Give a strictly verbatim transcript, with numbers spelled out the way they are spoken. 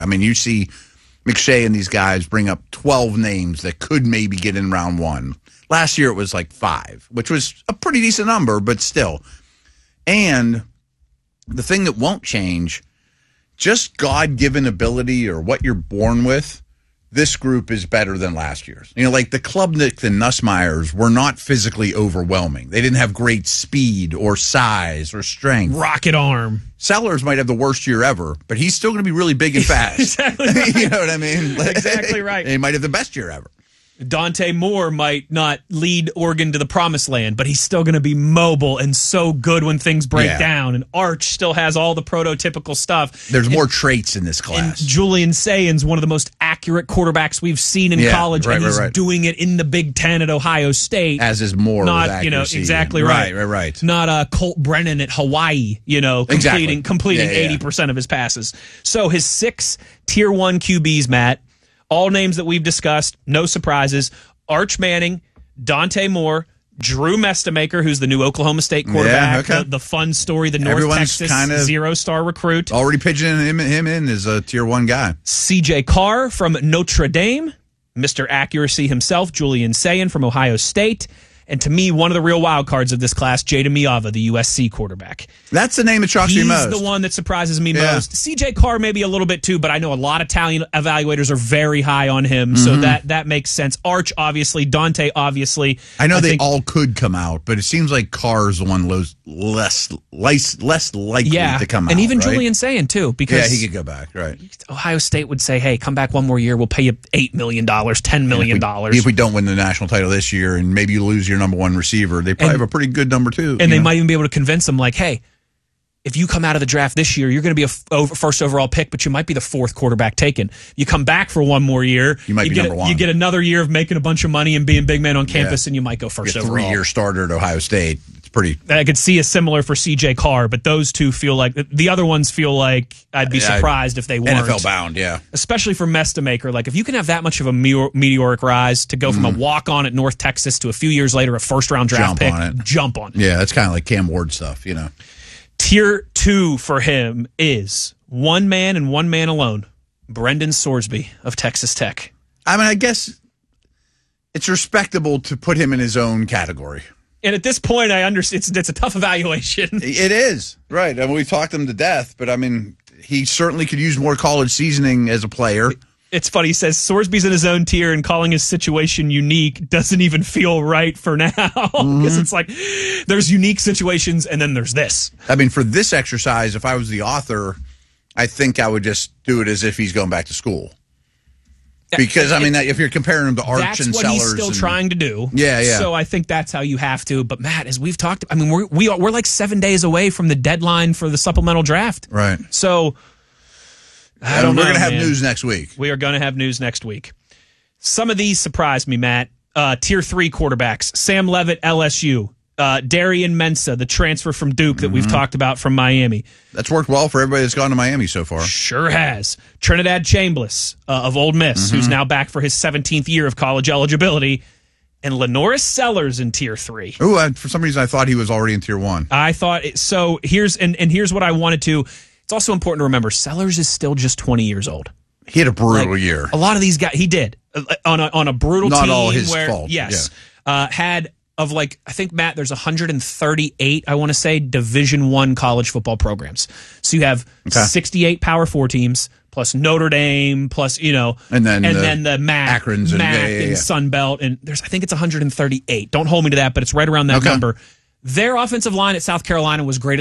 I mean, you see McShay and these guys bring up twelve names that could maybe get in round one. Last year it was like five, which was a pretty decent number, but still. And the thing that won't change, just God-given ability or what you're born with, this group is better than last year's. You know, like the Klubnik and Nussmeyers were not physically overwhelming. They didn't have great speed or size or strength. Rocket arm. Sellers might have the worst year ever, but he's still going to be really big and fast. Exactly right. You know what I mean? Exactly right. He might have the best year ever. Dante Moore might not lead Oregon to the promised land, but he's still going to be mobile and so good when things break Yeah. down. And Arch still has all the prototypical stuff. There's and, more traits in this and class. Julian Sayen's one of the most accurate quarterbacks we've seen in Yeah, college, right, and he's right, right. doing it in the Big Ten at Ohio State. As is Moore, not with you know accuracy. exactly right, right, right, right. Not uh, Colt Brennan at Hawaii, you know, completing Exactly. completing Yeah, yeah, yeah. eighty percent of his passes. So his six tier one Q Bs, Matt, all names that we've discussed, no surprises. Arch Manning, Dante Moore, Drew Mestamaker, who's the new Oklahoma State quarterback, Yeah, okay. the, the fun story, the North Everyone's Texas kinda zero-star recruit. Already pitching him, him in as a tier one guy. C J Carr from Notre Dame, Mister Accuracy himself, Julian Sayin from Ohio State, and to me, one of the real wild cards of this class, Jada Miava, the U S C quarterback. That's the name that shocks He's me most. the one that surprises me Yeah. most. C J Carr maybe a little bit too, but I know a lot of talent evaluators are very high on him, so Mm-hmm. that that makes sense. Arch, obviously. Dante, obviously. I know they think- all could come out, but it seems like Carr's the one less less less, less likely yeah, to come out. and even right? Julian Sayin too, Yeah, because he could go back, right? Ohio State would say, "Hey, come back one more year. We'll pay you eight million dollars, ten million dollars." If we don't win the national title this year and maybe you lose your number one receiver, they probably And- have a pretty good number two. and you they know? might even be able to convince them, like, "Hey, if you come out of the draft this year, you're going to be a f- over, first overall pick, but you might be the fourth quarterback taken. You come back for one more year, You might be get number one. You get another year of making a bunch of money and being big man on campus, Yeah. and you might go first Your overall." three-year starter at Ohio State. It's pretty. I could see a similar for C J Carr, but those two feel like the other ones feel like I'd be Yeah, surprised if they weren't. N F L bound, yeah. Especially for Mestamaker. Like, if you can have that much of a meteor- meteoric rise to go from a walk-on at North Texas to a few years later a first-round draft Jump pick, on it. jump on it. Yeah, that's kind of like Cam Ward stuff, you know. Tier two for him is one man and one man alone, Brendan Sorsby of Texas Tech. I mean, I guess it's respectable to put him in his own category. And at this point, I understand it's, it's a tough evaluation. It is, right. I mean, we've talked him to death, but I mean, he certainly could use more college seasoning as a player. It's funny, he says Sorsby's in his own tier and calling his situation unique doesn't even feel right for now. Because Mm-hmm. it's like there's unique situations and then there's this. I mean, for this exercise, if I was the author, I think I would just do it as if he's going back to school. Because, I mean, that, if you're comparing him to Arch That's and what Sellers. he's still and, trying to do. Yeah, yeah. So I think that's how you have to. But Matt, as we've talked, I mean, we're we are, we're like seven days away from the deadline for the supplemental draft. Right. So I And don't we're know, going to have man. news next week. We are going to have news next week. Some of these surprised me, Matt. Uh, tier three quarterbacks: Sam Levitt, L S U. Uh, Darian Mensah, the transfer from Duke that we've talked about from Miami. That's worked well for everybody that's gone to Miami so far. Sure has. Trinidad Chambliss uh, of Ole Miss, who's now back for his seventeenth year of college eligibility. And Lenoris Sellers in tier three. Oh, for some reason I thought he was already in tier one. I thought it, so. Here's and, and here's what I wanted to. It's also important to remember Sellers is still just twenty years old. He had a brutal Like, year. A lot of these guys, he did uh, on a on a brutal Not team. all his where, fault, Yes, uh, had of like I think Matt. There's one hundred thirty-eight. I want to say Division One college football programs. So you have Okay. sixty-eight Power Four teams plus Notre Dame plus you know And then and the then the MAC, Akrons and- MAC yeah, yeah, yeah. and Sun Belt and there's I think it's one hundred thirty-eight. Don't hold me to that, but it's right around that Okay. number. Their offensive line at South Carolina was great.